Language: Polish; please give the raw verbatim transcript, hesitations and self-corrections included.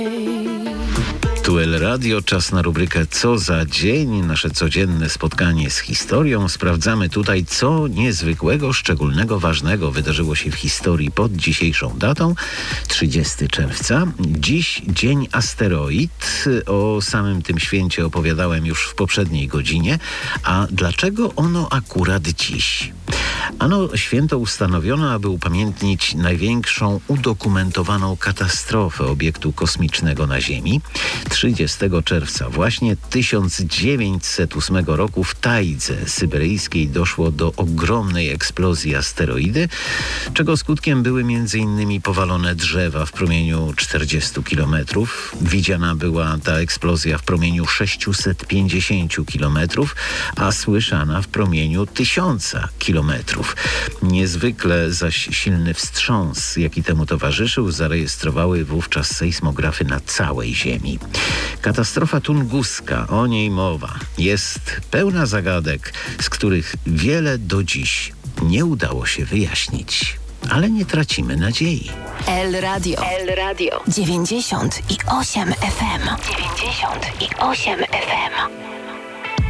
Tu El Radio, czas na rubrykę Co za dzień, nasze codzienne spotkanie z historią. Sprawdzamy tutaj, co niezwykłego, szczególnego, ważnego wydarzyło się w historii pod dzisiejszą datą, trzydziestego czerwca. Dziś Dzień Asteroid. O samym tym święcie opowiadałem już w poprzedniej godzinie. A dlaczego ono akurat dziś? Ano święto ustanowiono, aby upamiętnić największą udokumentowaną katastrofę obiektu kosmicznego na Ziemi. trzydziestego czerwca właśnie tysiąc dziewięćset ósmego roku w tajdze syberyjskiej doszło do ogromnej eksplozji asteroidy, czego skutkiem były między innymi powalone drzewa w promieniu czterdziestu kilometrów. Widziana była ta eksplozja w promieniu sześciuset pięćdziesięciu kilometrów, a słyszana w promieniu tysiąca kilometrów. Niezwykle zaś silny wstrząs, jaki temu towarzyszył, zarejestrowały wówczas sejsmografy na całej Ziemi. Katastrofa tunguska, o niej mowa, jest pełna zagadek, z których wiele do dziś nie udało się wyjaśnić. Ale nie tracimy nadziei. El Radio. El Radio. dziewięćdziesiąt i osiem F M. dziewięćdziesiąt i osiem F M.